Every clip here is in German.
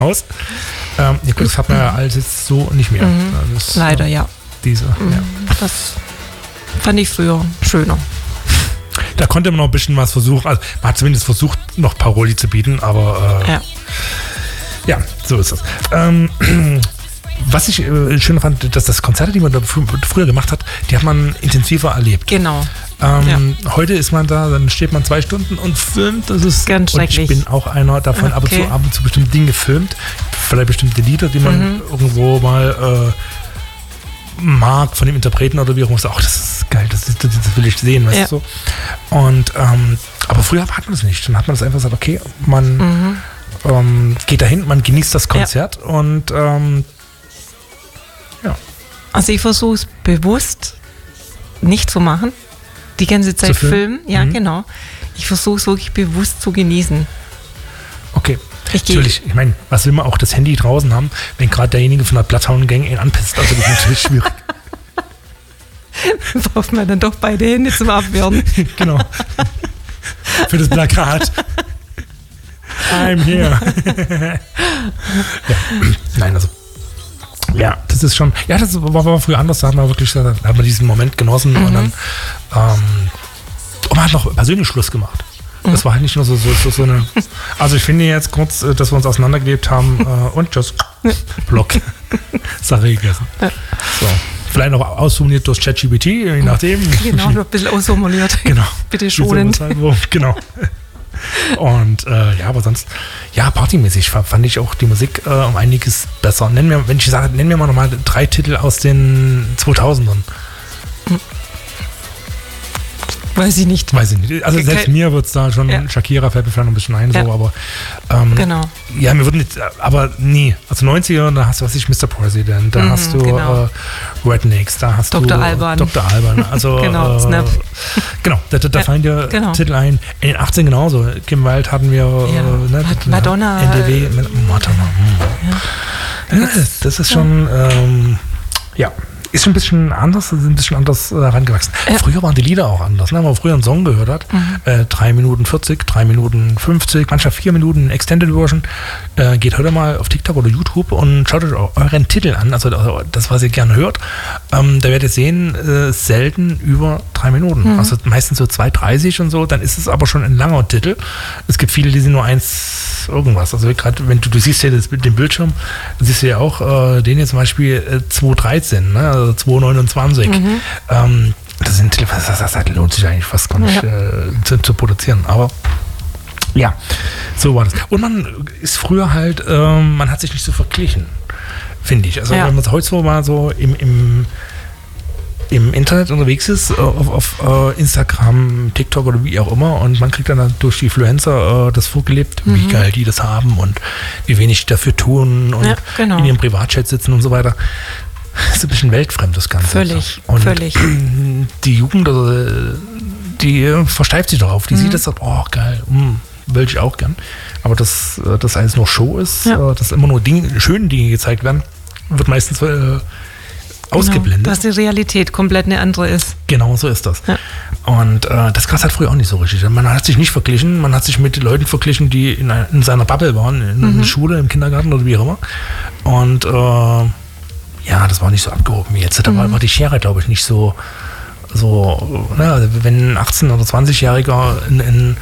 aus. Ja gut, das hat man ja alles jetzt so nicht mehr. Das, Leider, ja. Diese, ja. Das fand ich früher schöner. Da konnte man noch ein bisschen was versuchen. Also man hat zumindest versucht, noch Paroli zu bieten, aber ja, so ist es. Was ich schön fand, dass das Konzerte, die man da früher gemacht hat, die hat man intensiver erlebt. Genau. Heute ist man da, dann steht man 2 Stunden und filmt. Das ist ganz schrecklich. Und ich bin auch einer davon, ab und zu bestimmte Dinge filmt. Vielleicht bestimmte Lieder, die man irgendwo mal mag von dem Interpreten oder wie auch immer. Ach, das ist geil, das will ich sehen, weißt du so. Und aber früher hat man das nicht. Dann hat man das einfach gesagt, okay, man geht dahin, man genießt das Konzert und Also ich versuche es bewusst nicht zu machen. Die ganze Zeit filmen. Ja, genau. Ich versuche es wirklich bewusst zu genießen. Okay. Natürlich, ich meine, was will man auch das Handy draußen haben, wenn gerade derjenige von der Bloodhound Gang ihn anpisst? Also das ist natürlich schwierig. Braucht man dann doch beide Hände zum Abwehren. Genau. Für das Plakat. I'm here. Nein, also. Ja, das ist schon. Ja, das war früher anders. Da hat man wirklich diesen Moment genossen und dann. Und man hat noch persönlich Schluss gemacht. Das war halt nicht nur so eine. Also ich finde jetzt kurz, dass wir uns auseinandergelebt haben und tschüss. Block. Sache gegessen. So. Vielleicht noch ausformuliert durch ChatGPT, je nachdem. Genau, noch ein bisschen ausformuliert. Genau. Bitte schonend. Genau. Und aber sonst, partymäßig fand ich auch die Musik um einiges besser. Nenn mir mal nochmal 3 Titel aus den 2000ern. Weiß ich nicht. Also selbst mir wird es da schon, Shakira fällt mir vielleicht noch ein bisschen ein, so, aber genau. Ja, mir würden nicht, aber nie. Also 90er, da hast du, Mr. President, da hast du Rednecks, da hast Dr. du Alban. Dr. Alban. Also, genau, Snap. Genau, da fallen dir Titel ein. In den 18 genauso. Kim Wilde hatten wir, Madonna. NDW, Madonna. Das ist schon, ist schon ein bisschen anders, herangewachsen. Früher waren die Lieder auch anders. Ne? Wenn man früher einen Song gehört hat, 3 Minuten 40, 3 Minuten 50, manchmal 4 Minuten Extended Version, geht heute mal auf TikTok oder YouTube und schaut euch euren Titel an, also das, was ihr gerne hört. Da werdet ihr sehen, selten über 3 Minuten. Also meistens so 2,30 und so, dann ist es aber schon ein langer Titel. Es gibt viele, die sind nur 1 irgendwas. Also gerade wenn du siehst ja den Bildschirm, dann siehst du ja auch den hier zum Beispiel 2,13, ne? Also 2,29. Das sind das lohnt sich eigentlich fast gar nicht zu produzieren. Aber ja, so war das. Und man ist früher halt, man hat sich nicht so verglichen, finde ich. Also wenn man heute mal so im Internet unterwegs ist, auf Instagram, TikTok oder wie auch immer, und man kriegt dann durch die Influencer das vorgelebt, wie geil die das haben und wie wenig dafür tun und in ihrem Privatchat sitzen und so weiter. Das ist ein bisschen weltfremd, das Ganze. Völlig. Die Jugend, die versteift sich darauf. Die sieht das so, geil, will ich auch gern. Aber dass das alles nur Show ist, dass immer nur schöne Dinge gezeigt werden, wird meistens ausgeblendet. Dass die Realität komplett eine andere ist. Genau, so ist das. Ja. Und das gab es halt früher auch nicht so richtig. Man hat sich nicht verglichen, man hat sich mit Leuten verglichen, die in seiner Bubble waren, in der Schule, im Kindergarten oder wie auch immer. Und das war nicht so abgehoben wie jetzt. Da war die Schere, glaube ich, nicht so wenn ein 18- oder 20-Jähriger in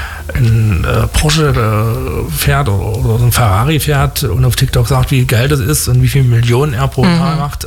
Porsche fährt oder ein Ferrari fährt und auf TikTok sagt, wie geil das ist und wie viele Millionen er pro Jahr macht.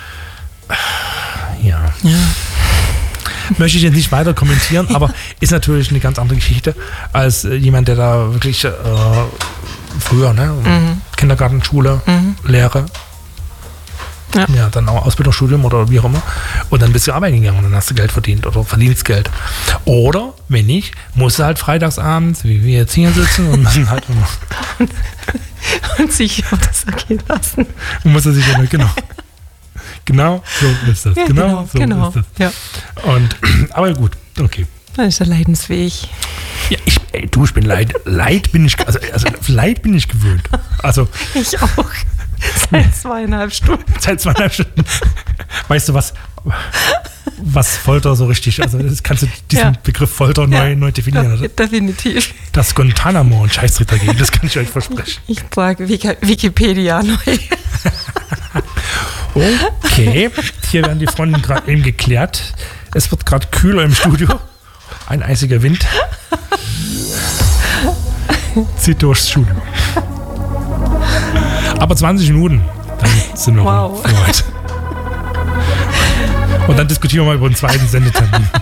Möchte ich jetzt nicht weiter kommentieren, aber ist natürlich eine ganz andere Geschichte als jemand, der da wirklich früher, Kindergarten, Schule, Lehre, dann auch Ausbildung, Studium oder wie auch immer. Und dann bist du arbeiten gegangen und dann hast du Geld verdient oder verdienst Geld. Oder, wenn nicht, musst du halt freitagsabends, wie wir jetzt hier sitzen und müssen halt und sich auf das ergehen lassen. Und muss er sich genau so ist das. Genau. Ist das. Ja. Und, aber gut, okay. Dann ist er leidensfähig. Ja, ich bin Leid bin ich gewöhnt. Also ich auch. Seit 2,5 Stunden. Weißt du was? was Folter so richtig, also das kannst du diesen Begriff Folter neu definieren, oder? Definitiv. Das Guantanamo und Scheißtritt dagegen, das kann ich euch versprechen. Ich sage Wikipedia neu. Okay, hier werden die Fronten gerade eben geklärt. Es wird gerade kühler im Studio. Ein eisiger Wind zieht durchs Studio. Aber 20 Minuten, dann sind wir für heute. Und dann diskutieren wir mal über den zweiten Sendetermin.